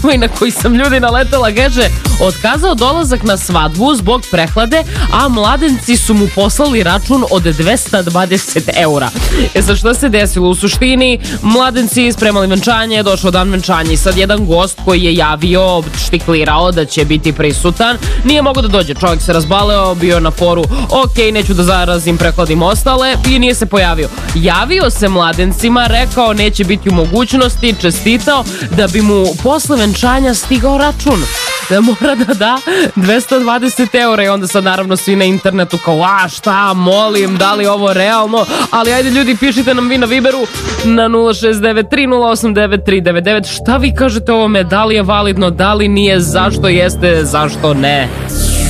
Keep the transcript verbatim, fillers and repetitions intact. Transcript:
ovaj na koji sam ljudi naletela, kaže, otkazao dolazak na svadbu zbog prehlade, a mladenci su mu poslali račun od dvesta dvadeset eura. E sad, šta se desilo? U suštini, mladenci spremali venčanje, došao dan venčanja i sad jedan gost koji je javio, štiklirao da će biti prisutan, nije mogao da dođe. Čovjek se razbaleo, bio na foru, ok, neću da zarazim, prehladim ostale, i nije se pojavio. Javio se mladencima, rekao neće biti u mogućnosti, čestitao da bi mu posle venčanja stigao račun. Da mora da da dvesta dvadeset eura i onda sad naravno svi na internetu kao, a šta, molim, da li ovo realno? Ali ajde ljudi, pišite nam vi na Viberu na nula šest devet tri nula osam devet tri devet devet. Šta vi kažete o ovome? Da li je validno, da li nije, zašto jeste, zašto ne?